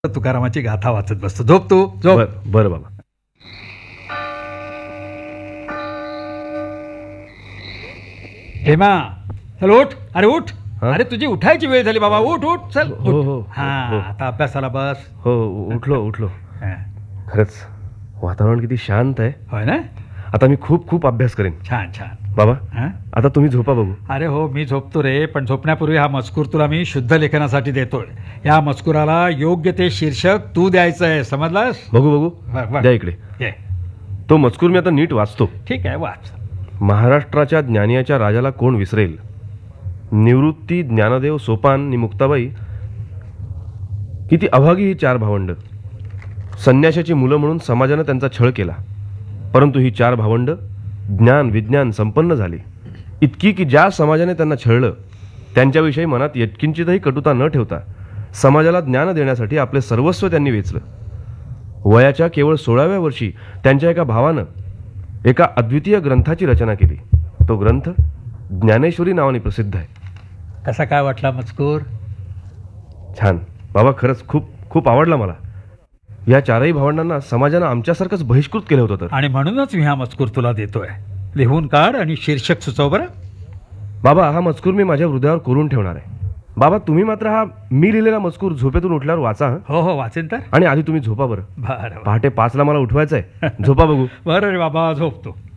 तुकारामाची गाथा वाचत बसतो. झोप तू झोप. बरं बाबा. हेमा, चल उठ. अरे उठ. हा? अरे तुझी उठायची वेळ झाली बाबा. उठ उठ चल. हो, उठ. हो, हा हो. आता अभ्यासाला बस. हो उठलो. हा. खरंच वातावरण किती शांत आहे. होय ना. आता मी खूप अभ्यास करेन. छान छान. बाबा हा? आता तुम्ही झोपा बघू. अरे हो मी झोपतो रे, पण झोपण्यापूर्वी हा मजकूर तुला मी शुद्ध लेखनासाठी देतोय. या मजकुराला योग्य ते शीर्षक तू द्यायचं आहे, समजलास? बघू बघ. द्या इकडे. ये. तो मजकूर मी आता नीट वाचतो. ठीक आहे वाच. महाराष्ट्राच्या ज्ञानियाच्या राजाला कोण विसरेल. निवृत्ती, ज्ञानदेव, सोपान आणि मुक्ताबाई किती अभागी ही चार भावंड. संन्याशाची मुलं म्हणून समाजानं त्यांचा छळ केला, परंतु ही चार भावंड ज्ञान विज्ञान संपन्न झाली. इतकी की ज्या समाजाने त्यांना छळलं त्यांच्याविषयी मनात यत्किंचितही कटुता न ठेवता समाजाला ज्ञान देण्यासाठी आपले सर्वस्व त्यांनी वेचलं. वयाच्या केवळ 16व्या वर्षी त्यांच्या एका भावानं एका अद्वितीय ग्रंथाची रचना केली. तो ग्रंथ ज्ञानेश्वरी नावाने प्रसिद्ध आहे. कसा काय वाटला मजकूर? छान बाबा, खरंच खूप आवडला मला. या चारही भावंडांना समाजानं आमच्यासारखंच बहिष्कृत केलं होतं. तर आणि म्हणूनच मी हा मजकूर तुला देतोय. लिहून काढ आणि शीर्षक सुचव बरं. बाबा हा मजकूर मी माझ्या हृदयावर कोरून ठेवणार आहे. बाबा तुम्ही मात्र हा मी लिहिलेला मजकूर झोपेतून उठल्यावर वाचा. हो हो वाचेन तर. आणि आधी तुम्ही झोपा बरं. बरं पहाटे 5ला मला उठवायचं आहे. झोपा बघू. बरं रे बाबा झोपतो.